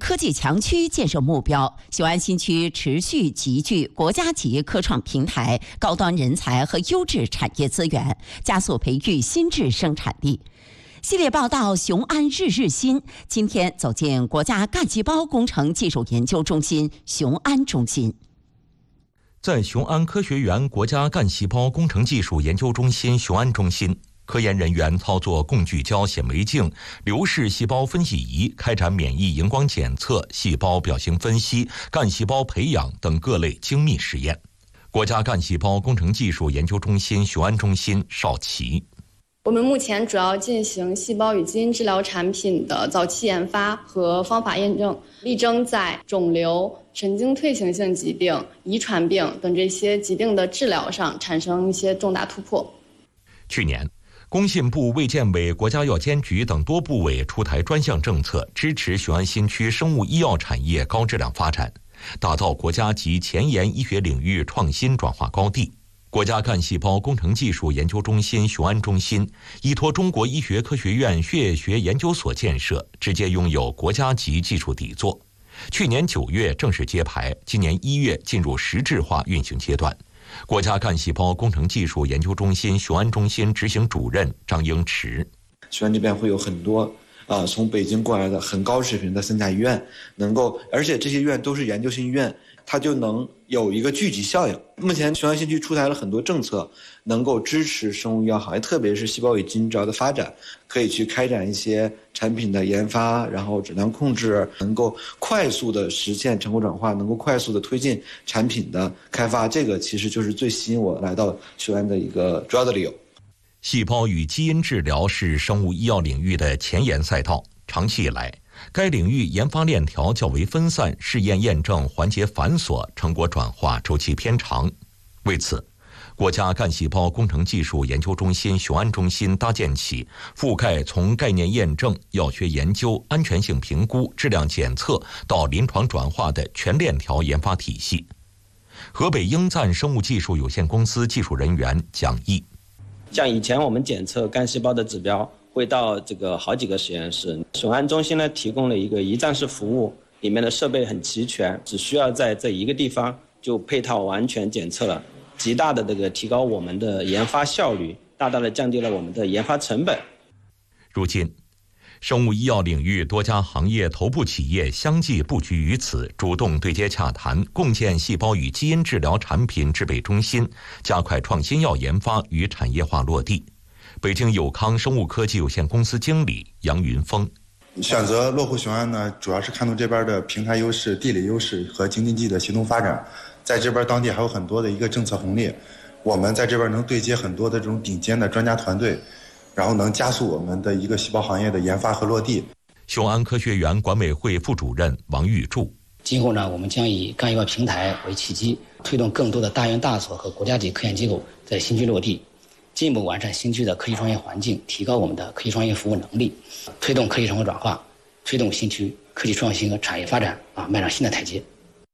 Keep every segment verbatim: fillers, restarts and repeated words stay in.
科技强区建设目标，雄安新区持续集聚国家级科创平台、高端人才和优质产业资源，加速培育新质生产力。系列报道《雄安日日新》，今天走进国家干细胞工程技术研究中心雄安中心。 在雄安科学园国家干细胞工程技术研究中心雄安中心，科研人员操作共聚焦显微镜、流式细胞分析仪，开展免疫荧光检测、细胞表型分析、干细胞培养等各类精密实验。国家干细胞工程技术研究中心雄安中心邵琦。 我们目前主要进行细胞与基因治疗产品的早期研发和方法验证，力争在肿瘤、神经退行性疾病、遗传病等这些疾病的治疗上产生一些重大突破。 去年，工信部、卫健委、国家药监局等多部委出台专项政策，支持雄安新区生物医药产业高质量发展，打造国家级前沿医学领域创新转化高地。国家干细胞工程技术研究中心雄安中心依托中国医学科学院血液学研究所建设，直接拥有国家级技术底座。去年九月正式揭牌，今年一月进入实质化运行阶段。国家干细胞工程技术研究中心雄安中心执行主任张英池： 雄安这边会有很多啊，从北京过来的很高水平的三甲医院，能够，而且这些医院都是研究性医院，它就能有一个聚集效应。目前雄安新区出台了很多政策，能够支持生物医药行业，特别是细胞与基因治疗的发展，可以去开展一些产品的研发，然后质量控制，能够快速的实现成果转化，能够快速的推进产品的开发。这个其实就是最吸引我来到雄安的一个主要的理由。 细胞与基因治疗是生物医药领域的前沿赛道，长期以来，该领域研发链条较为分散，试验验证环节繁琐，成果转化周期偏长。为此，国家干细胞工程技术研究中心雄安中心搭建起覆盖从概念验证、药学研究、安全性评估、质量检测到临床转化的全链条研发体系。河北英赞生物技术有限公司技术人员蒋毅： 像以前我们检测干细胞的指标会到这个好几个实验室，雄安中心呢提供了一个一站式服务，里面的设备很齐全，只需要在这一个地方就配套完全检测了，极大的这个提高我们的研发效率，大大的降低了我们的研发成本。 如今，生物医药领域多家行业头部企业相继布局于此，主动对接洽谈，共建细胞与基因治疗产品制备中心，加快创新药研发与产业化落地。北京友康生物科技有限公司经理杨云峰： 选择落户雄安呢，主要是看重这边的平台优势、地理优势和京津冀的协同发展。在这边当地还有很多的一个政策红利，我们在这边能对接很多的这种顶尖的专家团队，然后能加速我们的一个细胞行业的研发和落地。 雄安科学园管委会副主任王玉柱： 今后呢，我们将以干细胞平台为契机，推动更多的大院大所和国家级科研机构在新区落地，进一步完善新区的科技创业环境，提高我们的科技创业服务能力，推动科技成果转化，推动新区科技创新和产业发展啊迈上新的台阶。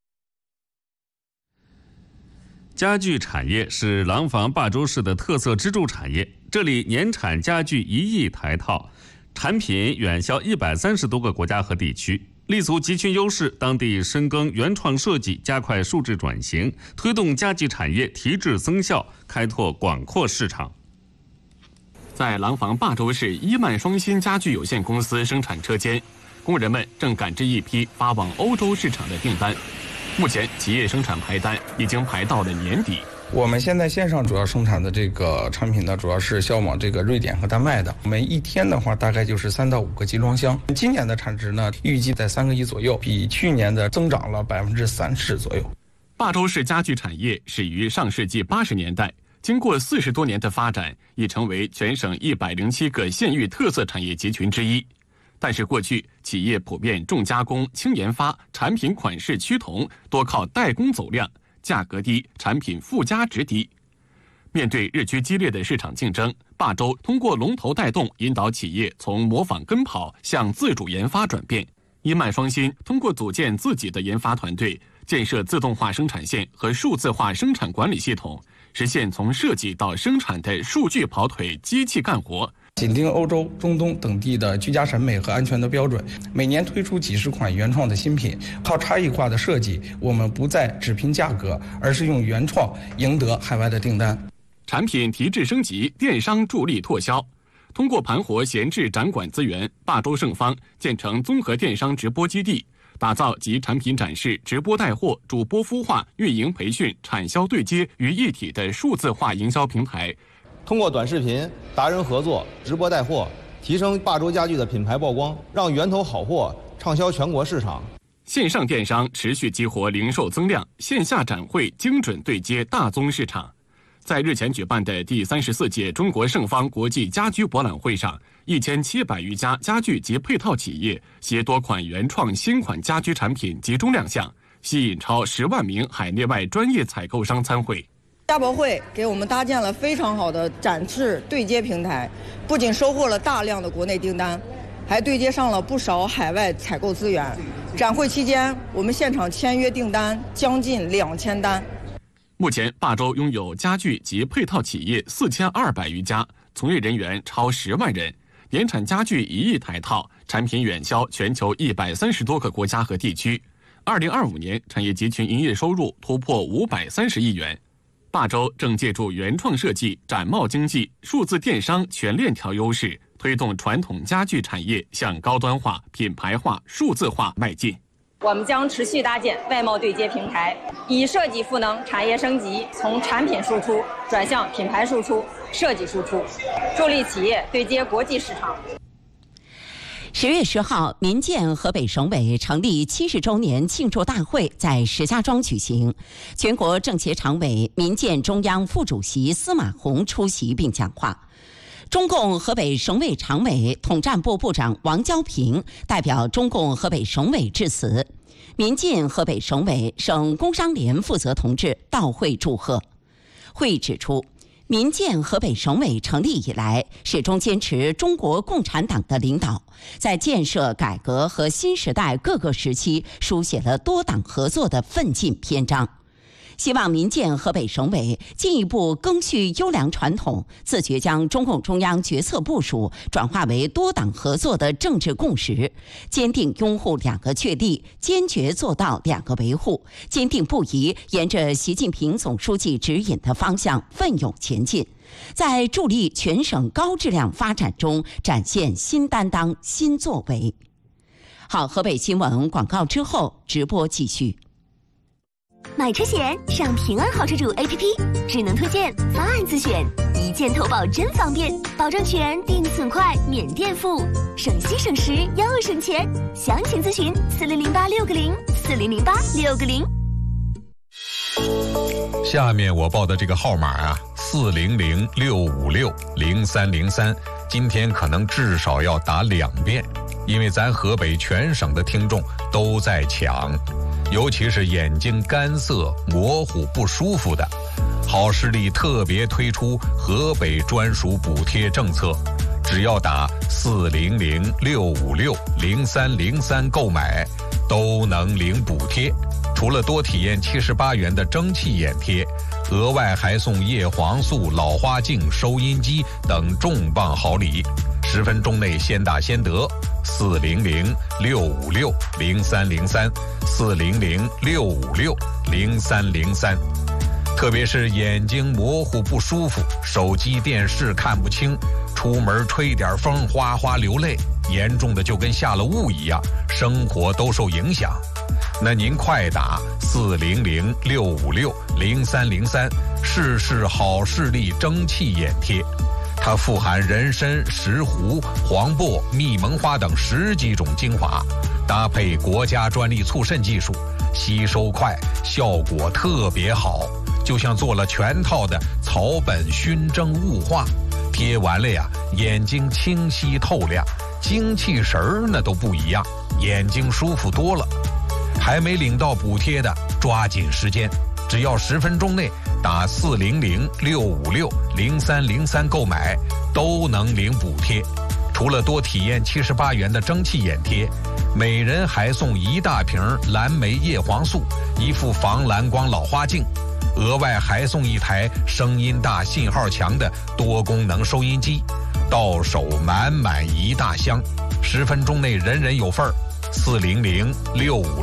家具产业是廊坊霸州市的特色支柱产业，这里年产家具一亿台套，产品远销一百三十多个国家和地区，立足集群优势，当地深耕原创设计，加快数字转型，推动家具产业提质增效，开拓广阔市场。 在廊坊霸州市伊曼双新家具有限公司生产车间，工人们正赶制一批发往欧洲市场的订单。目前企业生产排单已经排到了年底。 我们现在线上主要生产的这个产品呢，主要是销往这个瑞典和丹麦的。我们一天的话，大概就是三到五个集装箱。今年的产值呢，预计在三个亿左右，比去年的增长了百分之三十左右。 霸州市家具产业始于上世纪八十年代，经过四十多年的发展，已成为全省一百零七个县域特色产业集群之一。但是过去企业普遍重加工、轻研发，产品款式趋同，多靠代工走量，价格低，产品附加值低。面对日趋激烈的市场竞争，霸州通过龙头带动，引导企业从模仿跟跑向自主研发转变。伊曼双新通过组建自己的研发团队，建设自动化生产线和数字化生产管理系统，实现从设计到生产的数据跑腿、机器干活， 紧盯欧洲、中东等地的居家审美和安全的标准，每年推出几十款原创的新品，靠差异化的设计，我们不再只拼价格，而是用原创赢得海外的订单。 产品提质升级，电商助力拓销。通过盘活闲置展馆资源，霸州盛方建成综合电商直播基地，打造集产品展示、直播带货、主播孵化、运营培训、产销对接于一体的数字化营销平台。 通过短视频、达人合作、直播带货，提升霸州家具的品牌曝光，让源头好货畅销全国市场。 线上电商持续激活零售增量，线下展会精准对接大宗市场。在日前举办的第三十四届中国盛方国际家居博览会上，一千七百余家家具及配套企业携多款原创新款家居产品集中亮相，吸引超十万名海内外专业采购商参会。 家博会给我们搭建了非常好的展示对接平台，不仅收获了大量的国内订单，还对接上了不少海外采购资源。展会期间，我们现场签约订单将近两千单。 目前，霸州拥有家具及配套企业四千二百余家，从业人员超十万人，年产家具一亿台套，产品远销全球一百三十多个国家和地区。二零二五年，产业集群营业收入突破五百三十亿元。霸州正借助原创设计、展贸经济、数字电商全链条优势，推动传统家具产业向高端化、品牌化、数字化迈进。 我们将持续搭建外贸对接平台，以设计赋能产业升级，从产品输出转向品牌输出、设计输出，助力企业对接国际市场。 十月十号，民建河北省委成立七十周年庆祝大会在石家庄举行，全国政协常委、民建中央副主席司马洪出席并讲话。中共河北省委常委、统战部部长王交平代表中共河北省委致辞，民进河北省委、省工商联负责同志到会祝贺。会议指出，民建河北省委成立以来，始终坚持中国共产党的领导，在建设、改革和新时代各个时期书写了多党合作的奋进篇章。希望民建河北省委进一步赓续优良传统，自觉将中共中央决策部署转化为多党合作的政治共识，坚定拥护两个确立，坚决做到两个维护，坚定不移沿着习近平总书记指引的方向奋勇前进，在助力全省高质量发展中展现新担当、新作为。好，河北新闻广告之后直播继续。 买车险上平安好车主 A P P， 智能推荐，方案自选，一键投保真方便，保证全，定损快，免垫付，省心省时又省钱。详情咨询四零零八六个零四零零八六个零。 下面我报的这个号码啊，四零零六五六零三零三，今天可能至少要打两遍，因为咱河北全省的听众都在抢。尤其是眼睛干涩、模糊、不舒服的，好视力特别推出河北专属补贴政策，只要打四零零六五六零三零三购买，都能领补贴。除了多体验七十八元的蒸汽眼贴，额外还送叶黄素、老花镜、收音机等重磅好礼。十分钟内先打先得，四零零六五六零三零三，四零零六五六零三零三。特别是眼睛模糊不舒服，手机电视看不清，出门吹点风哗哗流泪，严重的就跟下了雾一样，生活都受影响。那您快打四零零六五六零三零三，试试好视力蒸汽眼贴。它富含人参、石斛、黄柏、蜜蒙花等十几种精华，搭配国家专利促渗技术，吸收快，效果特别好，就像做了全套的草本熏蒸雾化，贴完了呀，眼睛清晰透亮，精气神儿那都不一样，眼睛舒服多了。还没领到补贴的，抓紧时间，只要十分钟内打四零零六五六零三零三购买，都能领补贴。除了多体验七十八元的蒸汽眼贴，每人还送一大瓶蓝莓叶黄素，一副防蓝光老花镜，额外还送一台声音大、信号强的多功能收音机， 到手满满一大箱，十分钟内人人有份儿。四零零六五